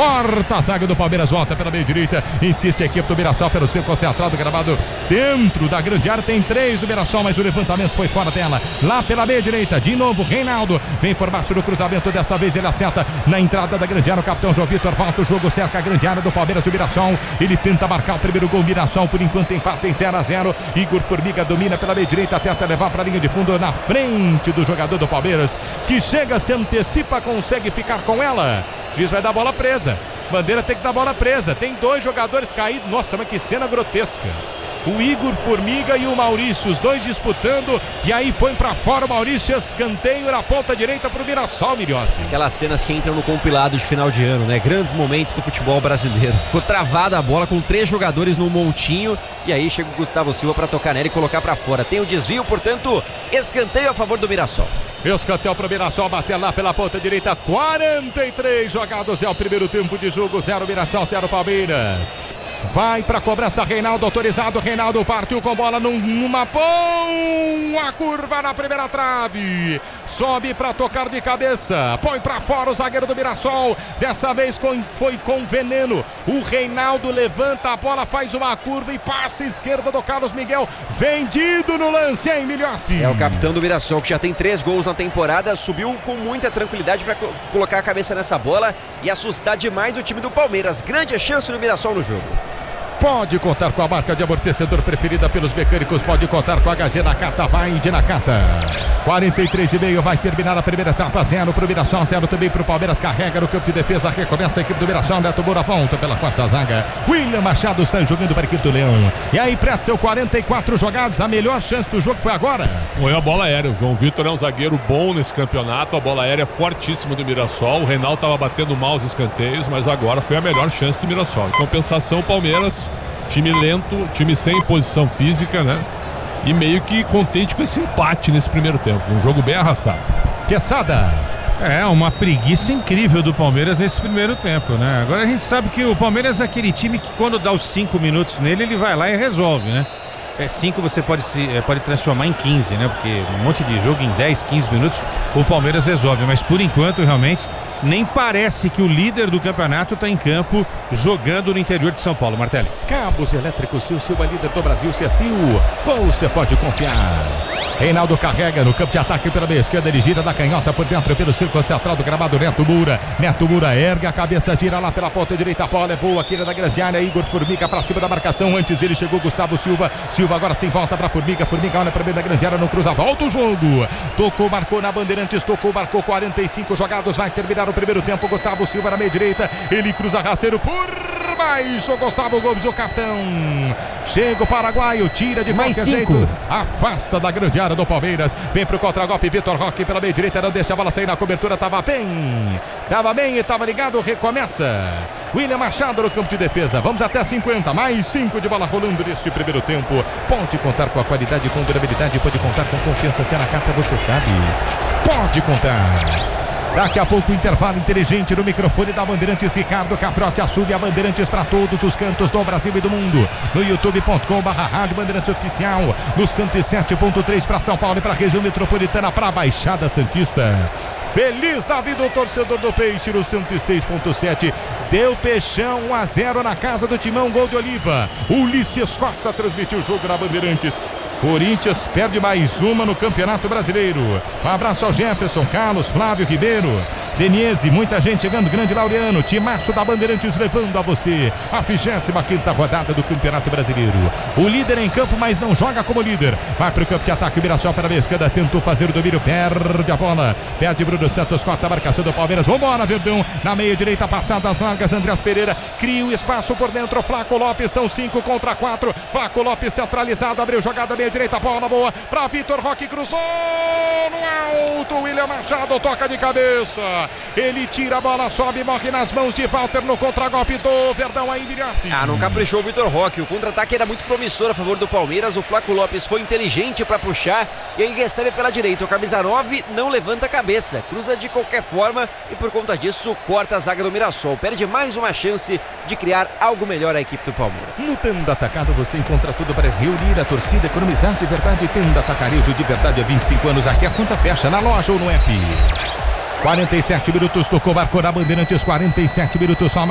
Corta a zaga do Palmeiras, volta pela meia direita, insiste a equipe do Mirassol pelo círculo central do gramado, dentro da grande área, tem 3 do Mirassol, mas o levantamento foi fora dela, lá pela meia direita, de novo Reinaldo, vem por baixo do cruzamento, dessa vez ele acerta na entrada da grande área, o capitão João Vitor volta o jogo, cerca a grande área do Palmeiras e o Mirassol, ele tenta marcar o primeiro gol, Mirassol por enquanto empata em 0-0, Igor Formiga domina pela meia direita, tenta levar para a linha de fundo, na frente do jogador do Palmeiras, que chega, se antecipa, consegue ficar com ela. O juiz vai dar bola presa. Bandeira tem que dar bola presa. Tem 2 jogadores caídos. Nossa, mas que cena grotesca. O Igor Formiga e o Maurício, os 2 disputando, e aí põe pra fora o Maurício, escanteio na ponta direita pro Mirassol, Miriossi. Aquelas cenas que entram no compilado de final de ano, né? Grandes momentos do futebol brasileiro. Ficou travada a bola com 3 jogadores no montinho, e aí chega o Gustavo Silva pra tocar nela e colocar pra fora. Tem o desvio, portanto, escanteio a favor do Mirassol. Escanteio pro Mirassol, bater lá pela ponta direita, 43 jogados, é o primeiro tempo de jogo, 0 Mirassol, 0 Palmeiras. Vai pra cobrança, Reinaldo autorizado, Reinaldo partiu com bola numa boa curva na primeira trave, sobe pra tocar de cabeça, põe pra fora o zagueiro do Mirassol, dessa vez foi com veneno, o Reinaldo levanta a bola, faz uma curva e passa esquerda do Carlos Miguel, vendido no lance, hein, Milhossi? É o capitão do Mirassol, que já tem 3 gols na temporada, subiu com muita tranquilidade para colocar a cabeça nessa bola e assustar demais o time do Palmeiras. Grande chance do Mirassol no jogo. Pode contar com a marca de amortecedor preferida pelos mecânicos, pode contar com a HG Nakata, vai de Nakata. 43,5 vai terminar a primeira etapa, 0 pro Mirassol, 0 também pro Palmeiras, carrega no campo de defesa, recomeça a equipe do Mirassol, Neto Moura volta pela quarta zaga, William Machado sai jogando para a equipe do Leão. E aí, Pretzel, 44 jogados, a melhor chance do jogo foi agora. Foi a bola aérea, o João Vitor é um zagueiro bom nesse campeonato, a bola aérea é fortíssima do Mirassol, o Reinaldo estava batendo mal os escanteios, mas agora foi a melhor chance do Mirassol. Em compensação, o Palmeiras, time lento, time sem posição física, né? E meio que contente com esse empate nesse primeiro tempo. Um jogo bem arrastado. Quesada. É, uma preguiça incrível do Palmeiras nesse primeiro tempo, né? Agora a gente sabe que o Palmeiras é aquele time que quando dá os 5 minutos nele, ele vai lá e resolve, né? 5 você pode transformar em 15, né? Porque um monte de jogo em 10, 15 minutos o Palmeiras resolve. Mas por enquanto, realmente, nem parece que o líder do campeonato está em campo jogando no interior de São Paulo. Martelli. Cabos elétricos Silva, líder do Brasil, Cecil. Você pode confiar. Reinaldo carrega no campo de ataque pela meia esquerda, ele gira da canhota por dentro pelo círculo central do gramado, Neto Moura ergue a cabeça, gira lá pela ponta direita, a bola é boa aqui da grande área, Igor Formiga pra cima da marcação, antes dele chegou Gustavo Silva agora sim volta pra Formiga olha pra meio da grande área, não cruza, volta o jogo, tocou, marcou na Bandeirantes, marcou 45 jogados, vai terminar o primeiro tempo, Gustavo Silva na meia direita, ele cruza rasteiro por baixo, Gustavo Gomes, o capitão, chega o paraguaio, tira de mais qualquer 5. jeito, afasta da grande área do Palmeiras, vem pro contragolpe, Vitor Roque pela meia direita, não deixa a bola sair na cobertura, tava bem e tava ligado, recomeça, William Machado no campo de defesa, vamos até 50, mais 5 de bola rolando neste primeiro tempo, pode contar com a qualidade, com durabilidade, pode contar com confiança, se é na carta você sabe, pode contar. Daqui a pouco, intervalo inteligente no microfone da Bandeirantes. Ricardo Caprotti assume a Bandeirantes para todos os cantos do Brasil e do mundo. No youtube.com/Rádio Bandeirantes Oficial. No 107.3 para São Paulo e para a região metropolitana, para a Baixada Santista. Feliz da vida o torcedor do Peixe no 106.7. Deu Peixão 1-0 na casa do Timão, gol de Oliva. Ulisses Costa transmitiu o jogo na Bandeirantes. Corinthians perde mais uma no Campeonato Brasileiro. Um abraço ao Jefferson, Carlos, Flávio Ribeiro, Denise, muita gente chegando, grande Laureano, timaço da Bandeirantes levando a você a 25ª rodada do Campeonato Brasileiro. O líder em campo, mas não joga como líder. Vai para o campo de ataque, o Mirassol para a esquerda, tentou fazer o domínio, perde a bola, perde Bruno Santos, corta a marcação do Palmeiras, vambora Verdão, na meia direita, passadas largas, Andreas Pereira, cria o espaço por dentro, Flaco Lopes, são 5 contra 4, Flaco Lopes centralizado, abriu jogada meia direita, bola boa para Vitor Roque, cruzou no alto, William Machado toca de cabeça, ele tira a bola, sobe, morre nas mãos de Walter no contragolpe do Verdão aí, Miriassi. Não caprichou o Vitor Roque, o contra-ataque era muito promissor a favor do Palmeiras, o Flaco Lopes foi inteligente para puxar e aí recebe pela direita, o camisa 9 não levanta a cabeça, cruza de qualquer forma e por conta disso corta a zaga do Mirassol, perde mais uma chance de criar algo melhor a equipe do Palmeiras. No Tenda Atacado você encontra tudo para reunir a torcida, economizar de verdade. Tenda Atacarejo de verdade há 25 anos, aqui a conta fecha na loja ou no app. 47 minutos, tocou, marcou na Bandeirantes, 47 minutos só.